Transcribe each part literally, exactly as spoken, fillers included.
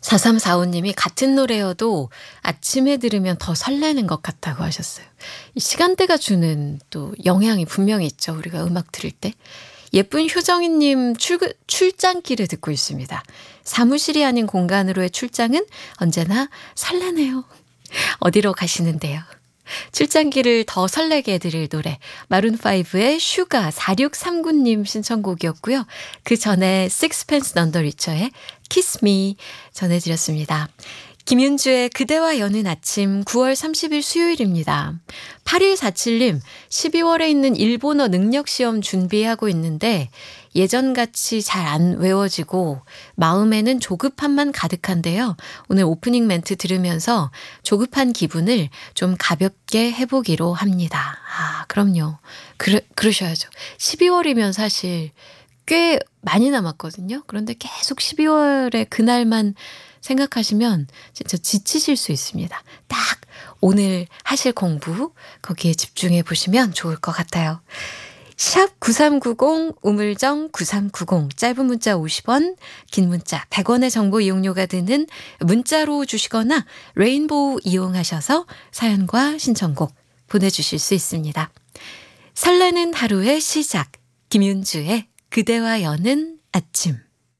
사삼사오 님이 같은 노래여도 아침에 들으면 더 설레는 것 같다고 하셨어요. 이 시간대가 주는 또 영향이 분명히 있죠. 우리가 음악 들을 때. 예쁜 효정이님 출근, 출장길을 듣고 있습니다. 사무실이 아닌 공간으로의 출장은 언제나 설레네요. 어디로 가시는데요? 출장길을 더 설레게 해드릴 노래 마룬파이브의 슈가 사육삼구 님 신청곡이었고요. 그 전에 식스펜스 넌더 리처의 키스 미 전해드렸습니다. 김윤주의 그대와 여는 아침 구월 삼십일 수요일입니다. 팔일사칠 님 십이월에 있는 일본어 능력시험 준비하고 있는데 예전같이 잘 안 외워지고 마음에는 조급함만 가득한데요. 오늘 오프닝 멘트 들으면서 조급한 기분을 좀 가볍게 해보기로 합니다. 아, 그럼요. 그러, 그러셔야죠. 십이월이면 사실 꽤 많이 남았거든요. 그런데 계속 십이월의 그날만 생각하시면 진짜 지치실 수 있습니다. 딱 오늘 하실 공부 거기에 집중해 보시면 좋을 것 같아요. 샵 구삼구공 우물정 구삼구공 짧은 문자 오십 원 긴 문자 백 원의 정보 이용료가 드는 문자로 주시거나 레인보우 이용하셔서 사연과 신청곡 보내주실 수 있습니다. 설레는 하루의 시작 김윤주의 그대와 여는 아침.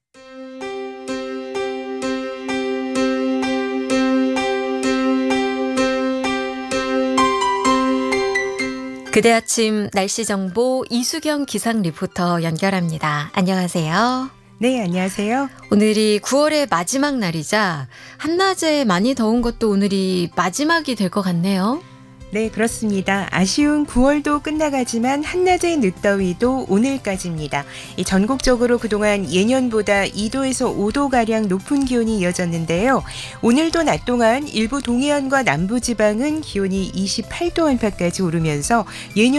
그대 아침 날씨 정보 이수경 기상 리포터 연결합니다. 안녕하세요. 네, 안녕하세요. 오늘이 구월의 마지막 날이자 한낮에 많이 더운 것도 오늘이 마지막이 될 것 같네요. 네, 그렇습니다. 아쉬운 구월도 끝나가지만 한낮의 늦더위도 오늘까지입니다. 이 전국적으로 그동안 예년보다 이 도에서 오 도가량 높은 기온이 이어졌는데요. 오늘도 낮 동안 일부 동해안과 남부지방은 기온이 이십팔 도 안팎까지 오르면서 예년